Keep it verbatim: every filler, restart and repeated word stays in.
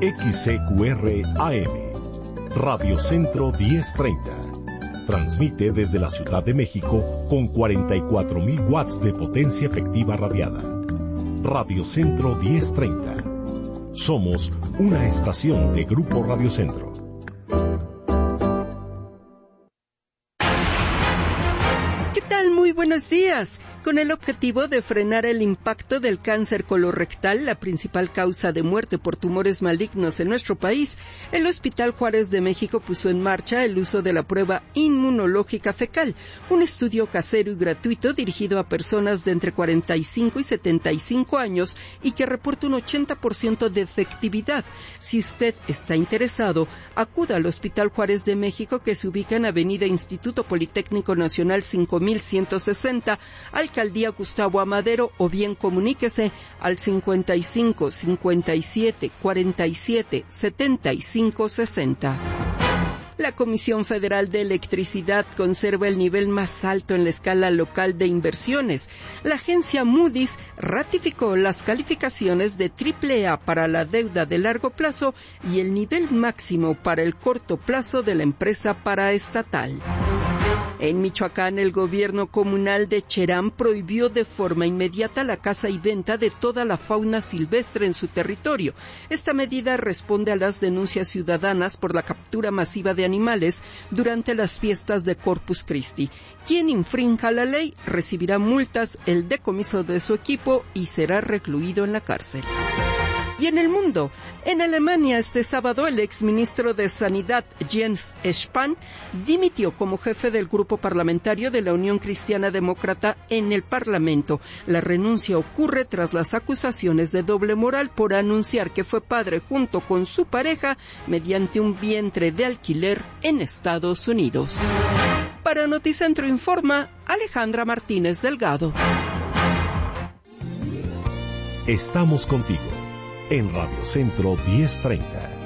X C Q R A M, Radio Centro diez treinta. Transmite desde la Ciudad de México con cuarenta y cuatro mil watts de potencia efectiva radiada. Radio Centro diez treinta. Somos una estación de Grupo Radio Centro. ¿Qué tal? Muy buenos días. Con el objetivo de frenar el impacto del cáncer colorectal, la principal causa de muerte por tumores malignos en nuestro país, el Hospital Juárez de México puso en marcha el uso de la prueba inmunológica fecal, un estudio casero y gratuito dirigido a personas de entre cuarenta y cinco y setenta y cinco años y que reporta un ochenta por ciento de efectividad. Si usted está interesado, acuda al Hospital Juárez de México, que se ubica en Avenida Instituto Politécnico Nacional cinco mil ciento sesenta, Alcaldía Gustavo Amadero, o bien comuníquese al cincuenta y cinco, cincuenta y siete, cuarenta y siete, setenta y cinco, sesenta. La Comisión Federal de Electricidad conserva el nivel más alto en la escala local de inversiones. La agencia Moody's ratificó las calificaciones de triple A para la deuda de largo plazo y el nivel máximo para el corto plazo de la empresa paraestatal. En Michoacán, el gobierno comunal de Cherán prohibió de forma inmediata la caza y venta de toda la fauna silvestre en su territorio. Esta medida responde a las denuncias ciudadanas por la captura masiva de animales durante las fiestas de Corpus Christi. Quien infrinja la ley recibirá multas, el decomiso de su equipo y será recluido en la cárcel. Y en el mundo, en Alemania este sábado el exministro de Sanidad Jens Spahn dimitió como jefe del grupo parlamentario de la Unión Cristiana Demócrata en el Parlamento. La renuncia ocurre tras las acusaciones de doble moral por anunciar que fue padre junto con su pareja mediante un vientre de alquiler en Estados Unidos. Para Noticentro informa Alejandra Martínez Delgado. Estamos contigo en Radio Centro diez treinta.